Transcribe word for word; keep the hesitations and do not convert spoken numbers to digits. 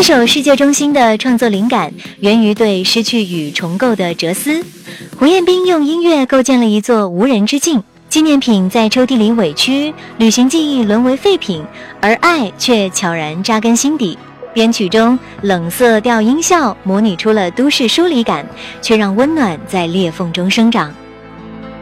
首《世界中心》的创作灵感源于对失去与重构的哲思。胡彦斌用音乐构建了一座无人之境，纪念品在抽屉里委屈，旅行记忆沦为废品，而爱却悄然扎根心底。编曲中冷色调音效模拟出了都市疏离感，却让温暖在裂缝中生长。